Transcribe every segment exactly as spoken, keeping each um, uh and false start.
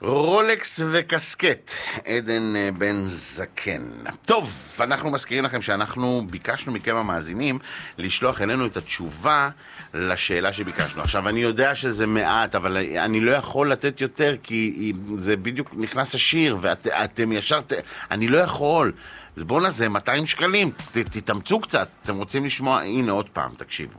רולקס וקסקט, עדן בן זקן. טוב, אנחנו מזכירים לכם שאנחנו ביקשנו מכם המאזינים לשלוח אלינו את התשובה לשאלה שביקשנו. עכשיו, אני יודע שזה מעט, אבל אני לא יכול לתת יותר, כי זה בדיוק נכנס השיר, ואתם ישר... אני לא יכול. אז בואו נזה, מאתיים שקלים, ת, תתאמצו קצת. אתם רוצים לשמוע? הנה עוד פעם, תקשיבו.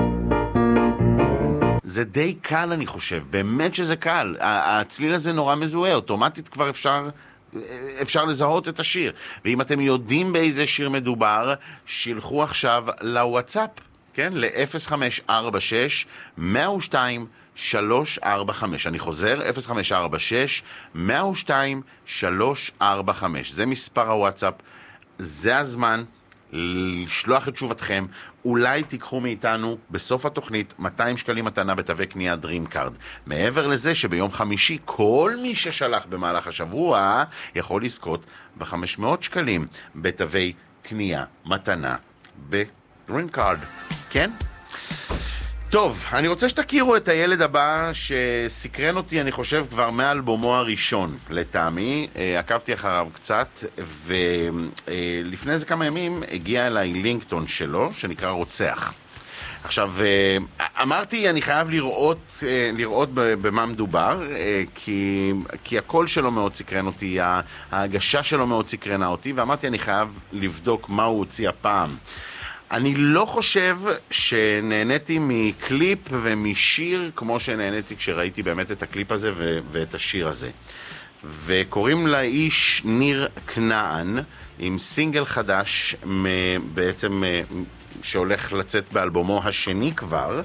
זה די קל, אני חושב, באמת שזה קל. הצליל הזה נורא מזוהה, אוטומטית כבר אפשר, אפשר לזהות את השיר. ואם אתם יודעים באיזה שיר מדובר, שילחו עכשיו לוואטסאפ, כן? ל-אפס חמש ארבע שש מאה ושתיים שלוש ארבע חמש. אני חוזר, אפס חמש ארבע שש מאה ושתיים שלוש ארבע חמש. זה מספר הוואטסאפ, זה הזמן לשלוח את תשובתכם. אולי תיקחו מאיתנו בסוף התוכנית מאתיים שקלים מתנה בתווי קנייה דרים קארד. מעבר לזה שביום חמישי כל מי ששלח במהלך השבוע יכול לזכות ב-חמש מאות שקלים בתווי קנייה מתנה בדרים קארד. כן? טוב, אני רוצה שתכירו את הילד הבא שסקרן אותי, אני חושב, כבר מאלבומו הראשון, לטעמי. עקבתי אחריו קצת, ולפני זה כמה ימים הגיע אליי לינקטון שלו, שנקרא רוצח. עכשיו, אמרתי, אני חייב לראות, לראות במה מדובר, כי, כי הקול שלו מאוד סקרן אותי, ההגשה שלו מאוד סקרנה אותי, ואמרתי, אני חייב לבדוק מה הוא הוציא הפעם. אני לא חושב שנהניתי מקליפ ומשיר כמו שנהניתי כשראיתי באמת את הקליפ הזה ו- ואת השיר הזה. וקוראים לאיש ניר כנען עם סינגל חדש בעצם שהולך לצאת באלבומו השני כבר,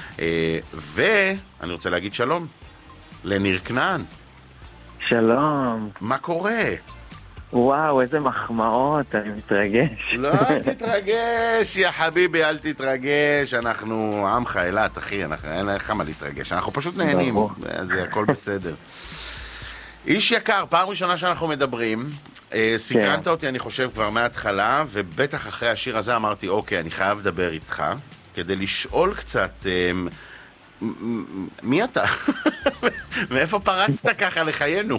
ואני רוצה להגיד שלום לניר כנען. שלום. מה קורה? וואו, איזה מחמאות, אני מתרגש. לא, אל תתרגש, יא חביבי, אל תתרגש. אנחנו עמך אילת, אחי, אנחנו, אין לך מה להתרגש. אנחנו פשוט נהנים, זה הכל בסדר. איש יקר, פעם ראשונה שאנחנו מדברים, סקרנת אותי, אני חושב, כבר מההתחלה, ובטח אחרי השיר הזה אמרתי, אוקיי, אני חייב לדבר איתך, כדי לשאול קצת, מי אתה? מאיפה פרצת ככה לחיינו?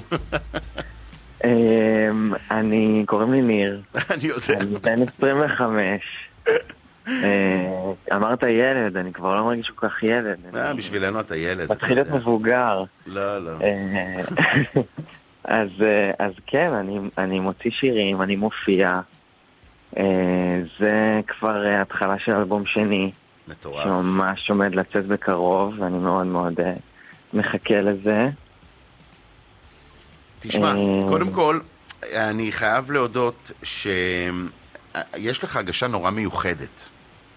אני, קוראים לי ניר. אני יודע. אני בן עשרים וחמש. אמרת ילד, אני כבר לא מרגיש כל כך ילד. אה, בשבילנו אתה ילד. מתחיל להיות מבוגר. לא, לא. אז כן, אני מוציא שירים, אני מופיע. זה כבר התחלה של אלבום שני. מטורף. שממש עומד לצאת בקרוב, ואני מאוד מאוד מחכה לזה. תשמע, קודם כל, אני חייב להודות שיש לך הגשה נורא מיוחדת.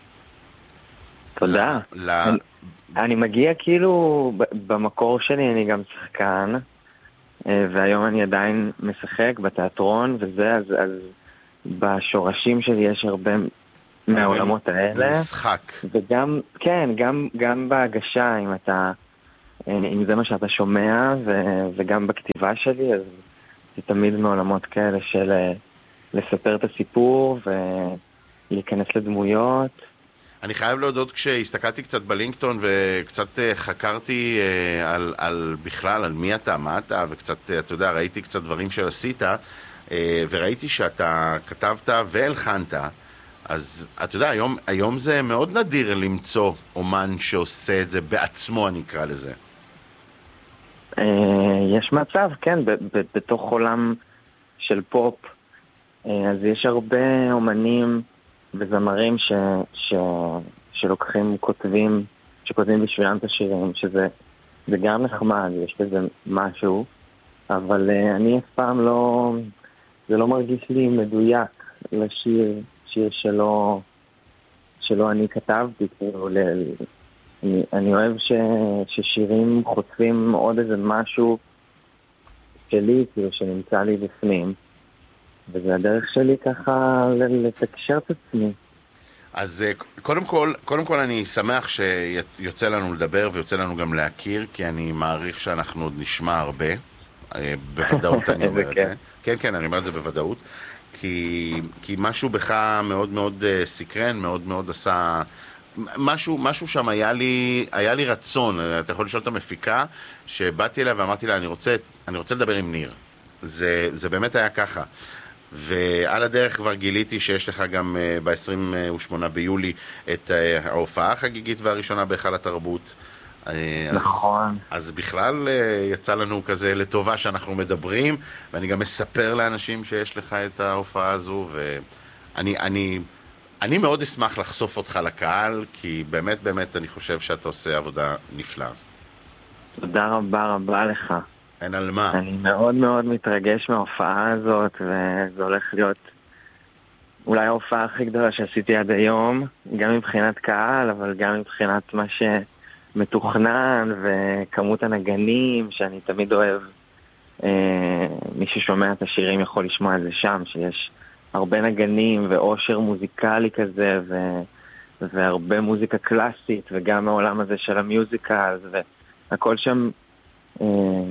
תודה. אני מגיע כאילו, במקור שלי אני גם שחקן, והיום אני עדיין משחק בתיאטרון וזה, אז בשורשים שלי יש הרבה מהעולמות האלה. משחק. וגם, כן, גם בהגשה, אם אתה... אם זה מה שאתה שומע, ו- וגם בכתיבה שלי, אז זה תמיד מעולמות כאלה של לספר את הסיפור ולהיכנס לדמויות. אני חייב להודות, כשהסתכלתי קצת בלינקטון וקצת חקרתי על, על בכלל, על מי אתה, מה אתה, וקצת, אתה יודע, ראיתי קצת דברים שעשית, וראיתי שאתה כתבת והלחנת. אז אתה יודע, היום, היום זה מאוד נדיר למצוא אומן שעושה את זה בעצמו, אני אקרא לזה. יש מצב, כן, בתוך עולם של פופ, אז יש הרבה אומנים וזמרים ש, ש, שלוקחים, כותבים, שכותבים בשבילם את השירים, שזה זה גם נחמד, יש בזה משהו, אבל אני אף פעם לא, זה לא מרגיש לי מדויק לשיר, שיר שלא, שלא אני כתבתי, כאילו, ל, אני, אני אוהב ש, ששירים חושפים עוד איזה משהו שלי, כאילו, שנמצא לי בפנים, וזה הדרך שלי ככה לתקשר את עצמי. אז קודם כל, קודם כל אני שמח שיוצא לנו לדבר ויוצא לנו גם להכיר, כי אני מעריך שאנחנו עוד נשמע הרבה. בוודאות אני אומר את זה. כן, כן, אני אומר את זה בוודאות. כי, כי משהו בך מאוד מאוד סקרן, מאוד מאוד עשה... משהו, משהו שם היה לי, היה לי רצון. אתה יכול לשאול את המפיקה, שבאתי אליה ואמרתי לה, אני רוצה, אני רוצה לדבר עם ניר. זה, זה באמת היה ככה. ועל הדרך כבר גיליתי שיש לך גם uh, ב-עשרים ושמונה ביולי את uh, ההופעה החגיגית והראשונה בהיכל התרבות. Uh, נכון. אז, אז בכלל uh, יצא לנו כזה לטובה שאנחנו מדברים, ואני גם מספר לאנשים שיש לך את ההופעה הזו, ואני אני, אני מאוד אשמח לחשוף אותך לקהל, כי באמת באמת אני חושב שאתה עושה עבודה נפלאה. תודה רבה רבה לך. אין על מה. אני מאוד מאוד מתרגש מההופעה הזאת, וזה הולך להיות אולי ההופעה הכי גדולה שעשיתי עד היום, גם מבחינת קהל, אבל גם מבחינת מה שמתוכנן, וכמות הנגנים, שאני תמיד אוהב. אה, מי ששומע את השירים יכול לשמוע את זה שם, שיש הרבה נגנים ואושר מוזיקלי כזה, ו... והרבה מוזיקה קלאסית, וגם העולם הזה של המיוזיקל, והכל שם... אה,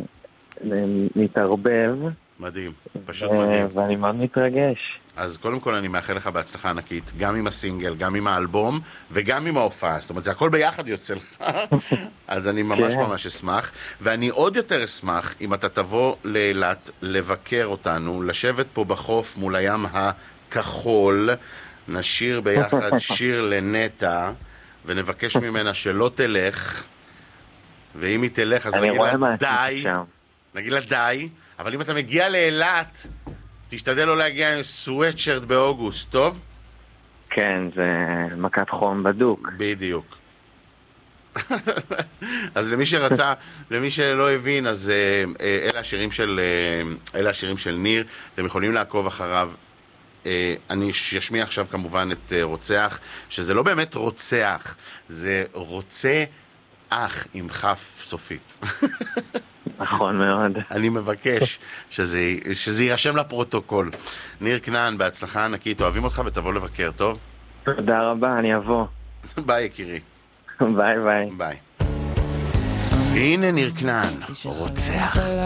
מתערבב. מדהים, פשוט מדהים. ואני מאוד מתרגש. אז קודם כל אני מאחל לך בהצלחה ענקית, גם עם הסינגל, גם עם האלבום, וגם עם ההופעה. זאת אומרת, זה הכל ביחד יוצא לך. אז אני ממש ממש אשמח. ואני עוד יותר אשמח אם אתה תבוא לאילת לבקר אותנו, לשבת פה בחוף מול הים הכחול, נשיר ביחד שיר לנטה, ונבקש ממנה שלא תלך, ואם היא תלך אז נגיד לה די. נגיד לה די, אבל אם אתה מגיע לאילת, תשתדל לא להגיע עם סוויטשרט באוגוסט, טוב? כן, זה מכת חום בדוק. בדיוק. אז למי שרצה, למי שלא הבין, אז אלה השירים של, אלה השירים של ניר, אתם יכולים לעקוב אחריו. אני אשמיע עכשיו כמובן את רוצח, שזה לא באמת רוצח, זה רוצה אח עם חף סופית. נכון מאוד. אני מבקש שזה, שזה יירשם לפרוטוקול. ניר כנען, בהצלחה ענקית, אוהבים אותך ותבוא לבקר, טוב? תודה רבה, אני אבוא. ביי יקירי. ביי ביי. ביי. הנה ניר כנען, רוצח.